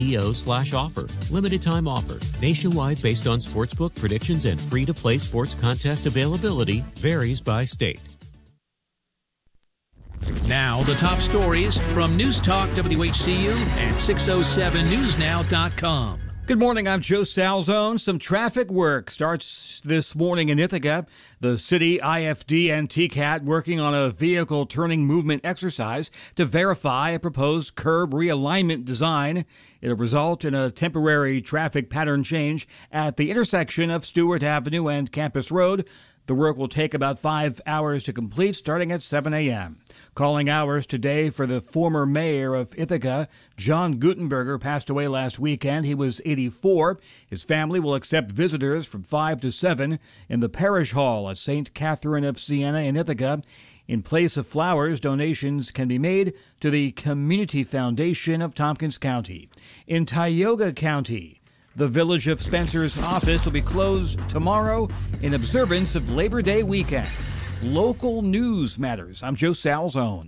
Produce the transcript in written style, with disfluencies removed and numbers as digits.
EO/offer. Limited time offer. Nationwide based on sportsbook predictions and free-to-play sports contest availability. Varies by state. Now, the top stories from News Talk WHCU and 607newsnow.com. Good morning, I'm Joe Salzone. Some traffic work starts this morning in Ithaca. The city, IFD, and TCAT working on a vehicle turning movement exercise to verify a proposed curb realignment design. It'll result in a temporary traffic pattern change at the intersection of Stewart Avenue and Campus Road. The work will take about 5 hours to complete, starting at 7 a.m. Calling hours today for the former mayor of Ithaca, John Gutenberger, passed away last weekend. He was 84. His family will accept visitors from 5 to 7 in the Parish Hall at St. Catherine of Siena in Ithaca. In place of flowers, donations can be made to the Community Foundation of Tompkins County. In Tioga County, the Village of Spencer's office will be closed tomorrow in observance of Labor Day weekend. Local news matters. I'm Joe Salzone.